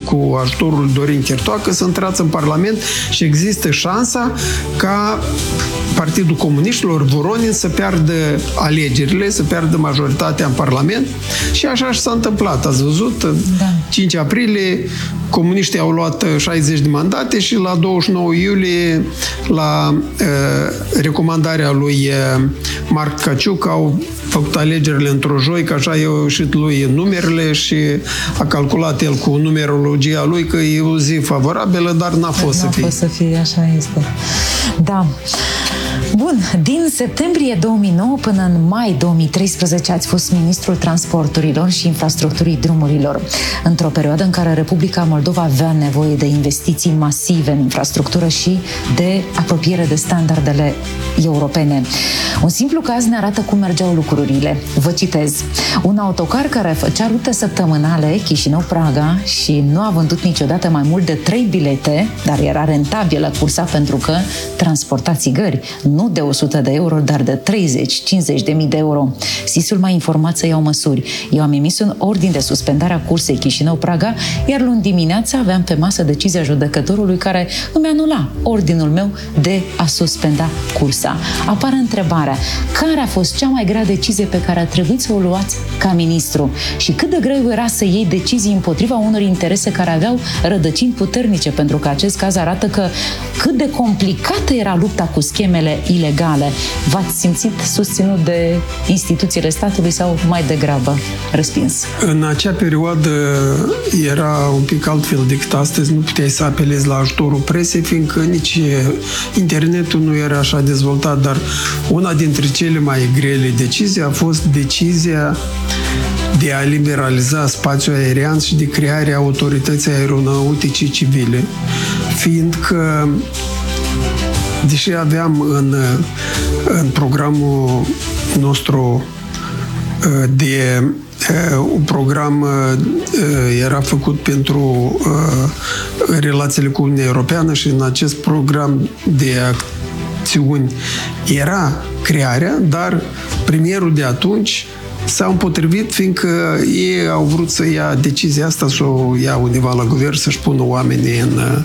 cu ajutorul lui Dorin Chertoacă să intrați în Parlament și există șansa ca Partidul Comuniștilor Voronin să piardă alegerile, să piardă majoritatea în Parlament și așa și s-a întâmplat. Ați văzut? Da. 5 aprilie comuniștii au luat 60 de mandate și la 29 iulie, la recomandarea lui Marc Caciuc, au făcut alegerile într-o joi, că așa i-au ieșit lui numerele și a calculat el cu numerologia lui că e o zi favorabilă, dar n-a fost să fie. N-a fost să fie, așa este. Da. Bun, din septembrie 2009 până în mai 2013 ați fost ministrul transporturilor și infrastructurii drumurilor, într-o perioadă în care Republica Moldova avea nevoie de investiții masive în infrastructură și de apropiere de standardele europene. Un simplu caz ne arată cum mergeau lucrurile. Vă citez. Un autocar care făcea rute săptămânale Chișinău-Praga și nu a vândut niciodată mai mult de 3 bilete, dar era rentabilă cursa pentru că transporta țigări, nu de 100 de euro, dar de 30-50 de mii de euro. SIS-ul m-a informat să iau măsuri. Eu am emis un ordin de suspendare a cursei Chișinău-Praga, iar luni dimineața aveam pe masă decizia judecătorului care îmi anula ordinul meu de a suspenda cursa. Apare întrebarea, care a fost cea mai grea decizie pe care a trebuit să o luați ca ministru? Și cât de greu era să iei decizii împotriva unor interese care aveau rădăcini puternice, pentru că acest caz arată că cât de complicată era lupta cu schemele ilegale. V-ați simțit susținut de instituțiile statului sau mai degrabă respins? În acea perioadă era un pic altfel decât astăzi. Nu puteai să apelezi la ajutorul presei, fiindcă nici internetul nu era așa dezvoltat, dar una dintre cele mai grele decizii a fost decizia de a liberaliza spațiul aerian și de crearea autorității aeronauticii civile, fiindcă deși aveam în programul nostru un program era făcut pentru relațiile cu Uniunea Europeană și în acest program de acțiuni era crearea, dar premierul de atunci s-a împotrivit, fiindcă ei au vrut să ia decizia asta, să o ia undeva la guvern, să-și pună oamenii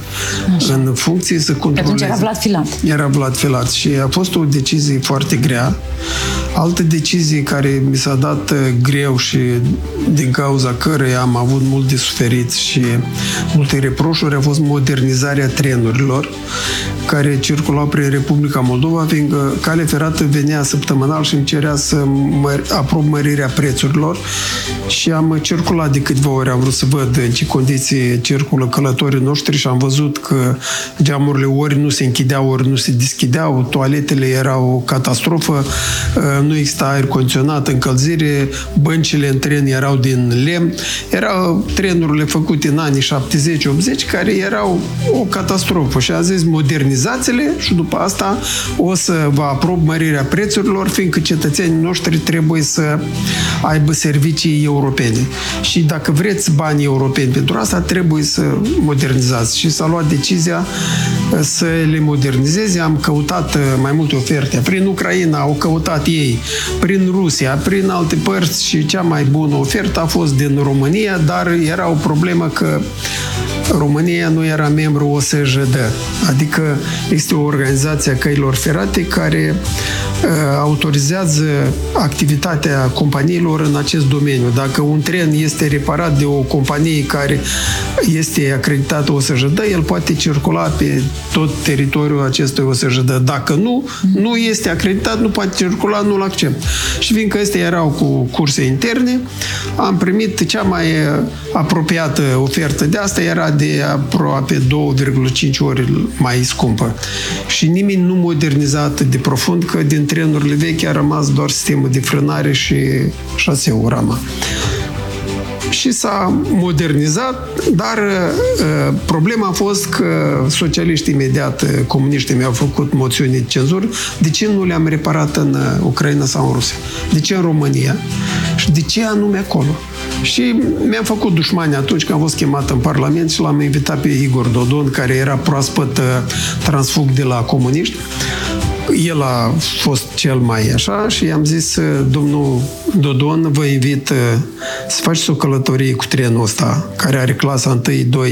în funcție, să controleze. Atunci era Vlad Filat. Era Vlad Filat și a fost o decizie foarte grea. Altă decizie care mi s-a dat greu și din cauza căreia am avut mult de suferit și multe reproșuri a fost modernizarea trenurilor care circulau prin Republica Moldova, fiindcă calea ferată venea săptămânal și îmi cerea să aprob mărirea prețurilor și am circulat de câteva ori, am vrut să văd în ce condiții circulă călătorii noștri și am văzut că geamurile ori nu se închideau, ori nu se deschideau, toaletele erau o catastrofă, nu exista aer condiționat, încălzire, băncile în tren erau din lemn, erau trenurile făcute în anii 70-80 care erau o catastrofă și a zis modernizațiile și după asta o să vă aprob mărirea prețurilor, fiindcă cetățenii noștri trebuie să aibă servicii europene. Și dacă vreți bani europeni pentru asta, trebuie să modernizați. Și s-a luat decizia să le modernizeze. Am căutat mai multe oferte. Prin Ucraina au căutat ei, prin Rusia, prin alte părți și cea mai bună ofertă a fost din România, dar era o problemă că România nu era membru OSJD, adică este o organizație a căilor ferate care autorizează activitatea companiilor în acest domeniu. Dacă un tren este reparat de o companie care este acreditată OSJD, el poate circula pe tot teritoriul acestui OSJD. Dacă nu este acreditat, nu poate circula, nu-l accept. Și fiindcă astea erau cu curse interne, am primit cea mai apropiată ofertă de asta, era de aproape 2,5 ori mai scumpă. Și nimeni nu moderniza atât de profund, că din trenurile vechi a rămas doar sistemul de frânare și șaseul rama. Și s-a modernizat, dar problema a fost că socialiștii imediat, comuniștii mi-au făcut moțiuni de cenzură. De ce nu le-am reparat în Ucraina sau în Rusia? De ce în România? Și de ce anume acolo? Și mi-am făcut dușmani atunci când am fost chemat în Parlament și l-am invitat pe Igor Dodon, care era proaspăt transfug de la comuniști. El a fost cel mai așa și i-am zis, domnul Dodon, vă invit să faceți o călătorie cu trenul ăsta, care are clasa 1, 2,